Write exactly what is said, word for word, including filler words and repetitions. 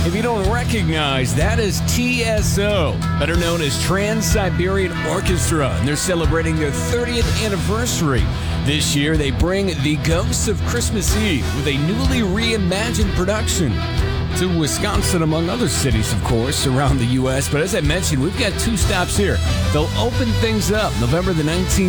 If you don't recognize, that is T S O, better known as Trans-Siberian Orchestra, and they're celebrating their thirtieth anniversary. This year, they bring The Ghosts of Christmas Eve with a newly reimagined production to Wisconsin, among other cities, of course, around the U S. But as I mentioned, we've got two stops here. They'll open things up November the nineteenth